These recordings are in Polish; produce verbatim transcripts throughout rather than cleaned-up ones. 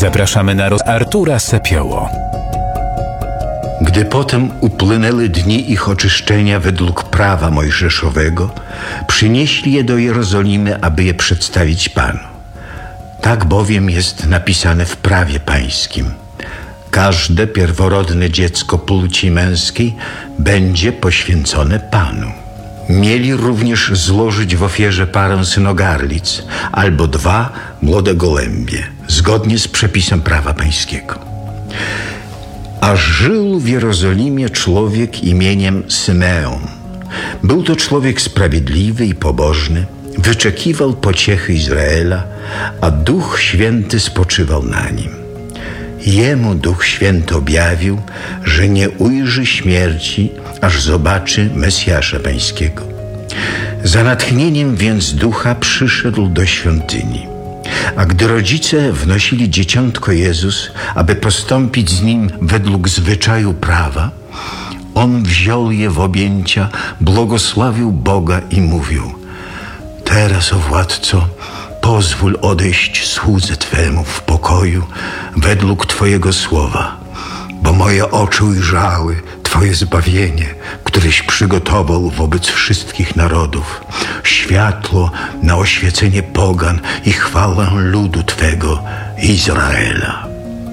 Zapraszamy na roz Artura Sepioło. Gdy potem upłynęły dni ich oczyszczenia według prawa mojżeszowego, przynieśli je do Jerozolimy, aby je przedstawić Panu. Tak bowiem jest napisane w prawie pańskim. Każde pierworodne dziecko płci męskiej będzie poświęcone Panu. Mieli również złożyć w ofierze parę synogarlic albo dwa młode gołębie, zgodnie z przepisem prawa pańskiego. A żył w Jerozolimie człowiek imieniem Symeon. Był to człowiek sprawiedliwy i pobożny, wyczekiwał pociechy Izraela, a Duch Święty spoczywał na nim. Jemu Duch Święty objawił, że nie ujrzy śmierci, aż zobaczy Mesjasza Pańskiego. Za natchnieniem więc Ducha przyszedł do świątyni. A gdy rodzice wnosili dzieciątko Jezus, aby postąpić z nim według zwyczaju prawa, on wziął je w objęcia, błogosławił Boga i mówił: Teraz, o Władco, pozwól odejść słudze Twemu w pokoju według Twojego słowa, bo moje oczy ujrzały Twoje zbawienie, któreś przygotował wobec wszystkich narodów, światło na oświecenie pogan i chwałę ludu Twego, Izraela.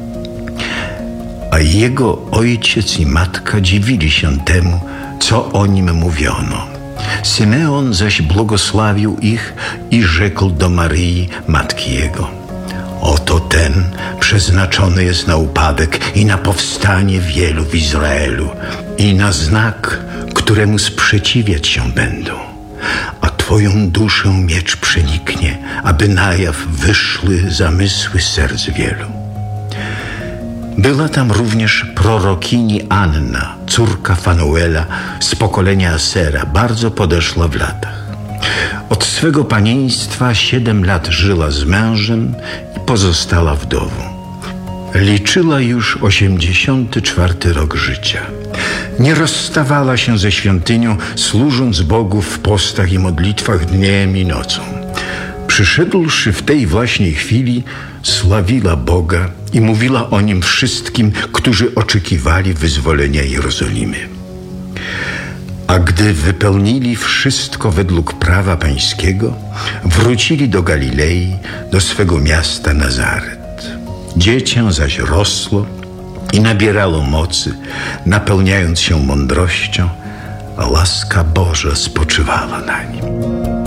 A jego ojciec i matka dziwili się temu, co o nim mówiono. Symeon zaś błogosławił ich i rzekł do Maryi, matki jego: Oto ten przeznaczony jest na upadek i na powstanie wielu w Izraelu i na znak, któremu sprzeciwiać się będą. A Twoją duszę miecz przeniknie, aby na jaw wyszły zamysły serc wielu. Była tam również prorokini Anna, córka Fanuela z pokolenia Asera, bardzo podeszła w latach. Od swego panieństwa siedem lat żyła z mężem i pozostała wdową. Liczyła już osiemdziesiąty czwarty rok życia. Nie rozstawała się ze świątynią, służąc Bogu w postach i modlitwach dniem i nocą. Przyszedłszy w tej właśnie chwili, sławiła Boga i mówiła o Nim wszystkim, którzy oczekiwali wyzwolenia Jerozolimy. A gdy wypełnili wszystko według prawa pańskiego, wrócili do Galilei, do swego miasta Nazaret. Dziecię zaś rosło i nabierało mocy, napełniając się mądrością, a łaska Boża spoczywała na nim.